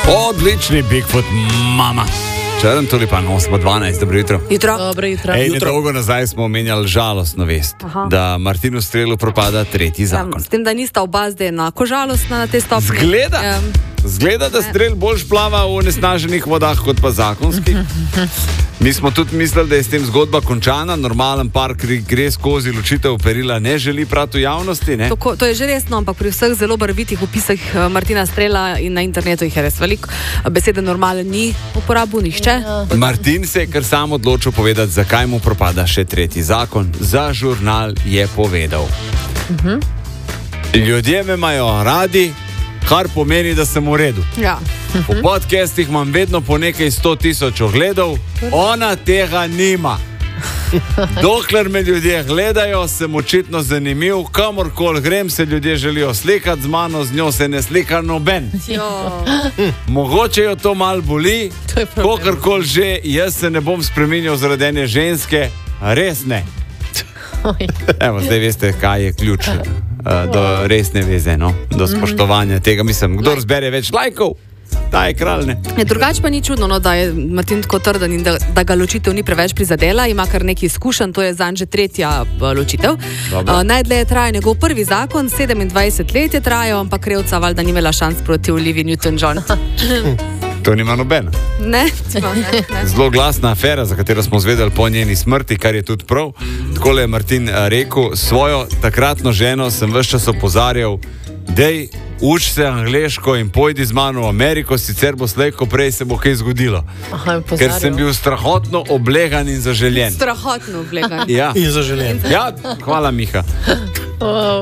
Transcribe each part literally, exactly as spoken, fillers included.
Odlični Bigfoot, mama. Črn tulipan, osem dvanajst, dobro jutro. Jutro. Dobro jutro. Ej, nedolgo nazaj smo omenjali žalostno vest, Aha. da Martinu Strelu propada tretji zakon. S tem, da nista oba zdaj enako žalostna na te stopnje. Zgleda, Um, zgleda, da Strel boljš plava v onesnaženih vodah kot pa zakonskih. Mi smo tudi mislili, da je s tem zgodba končana, normalen par gre skozi ločitev perila, ne želi prati v javnosti, ne? to, to je že resno, ampak pri vseh zelo barvitih opisih eh, Martina Strela in na internetu jih je res veliko. Besede normalen ni uporabil nihče. Martin se je kar sam odločil povedati, zakaj mu propada še tretji zakon. Za žurnal je povedal. Uh-huh. Ljudje me imajo radi, kar pomeni, da sem v redu. Ja. V podcastih imam vedno po nekaj sto tisoč ogledov, ona tega nima. Dokler me ljudje gledajo, sem očitno zanimiv, kamorkoli grem, se ljudje želijo slikati z mano, z njo se ne slika noben. Mogoče jo to mal boli, kakorkoli že, jaz se ne bom spreminjal zaradi ene ženske, res ne. Evo, zdaj veste, kaj je ključ uh, do resne veze, no? Do spoštovanja tega. Mislim, kdor zbere več lajkov, ta je kralj, ne? Ja, drugače pa ni čudno, no, da je Martin tako trden in da, da ga ločitev ni preveč prizadela, ima kar nekaj izkušenj, to je zanj že tretja uh, ločitev. Uh, najdlje je trajal njegov prvi zakon, sedemindvajset let je trajal, ampak krevca valjda ni imela šans proti Oliviji Newton-John. To nima nobena. Ne, celo ne, ne. Zelo glasna afera, za katero smo zvedeli po njeni smrti, kar je tudi prav. Takole je Martin uh, rekel, svojo takratno ženo sem ves čas opozarjal, dej, uč se angleško in pojdi z mano v Ameriko, sicer bo slejko prej se bo kaj zgodilo. Aha, ker sem bil strahotno oblegan in zaželjen. Strahotno oblegan. Ja. In zaželjen. Ja, hvala, Miha. Wow.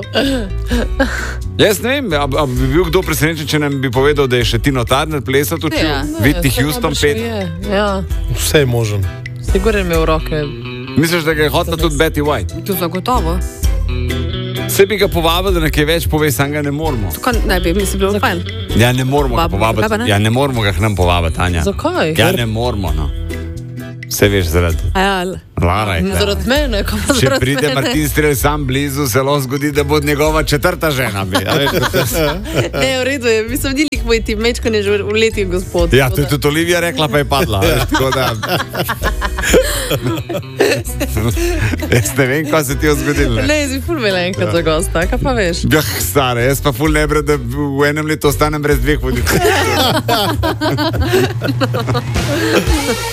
Jaz ne vem, a, a bi bil kdo presenečen, če nam bi povedal, da je še Tino Turner plesal učil, Ja. Whitney Ne, Houston saj pet. je. Ja, Vse je možen. sigurno je imel roke. Misliš, da ga je hotela tudi Betty White? To zagotovo. Se bi ga povabili, da nekaj več pove, sam ga ne moramo. Tukaj ne bi, mislim, bilo fajn. Ja, ne moramo ga Povabimo, zakaj pa povabiti. ne? Ja, ne moramo ga k nam povabiti, Anja. Zakaj? Ja, ne moramo, no. Vse veš zaradi. Ja, Lara je. Zaradi mene, ko pa Če zaradi pride mene. Martin Strel sam blizu, se lahko zgodi, da bo njegova četrta žena. Bi, a veš, da to- Ne, v redu je, mislim, ni lik moj tip, mečko ne že v letih gospod. ja, to je tudi Olivija rekla, pa je padla. a Veš, tako da... Jaz ne vem, kaj se ti je zgodilo. ne. Ne, jaz bi ful imela enkrat za gosta, kaj pa veš? Ja, stare, jaz pa ful ne bre, da v enem letu ostanem brez dveh voditeljev.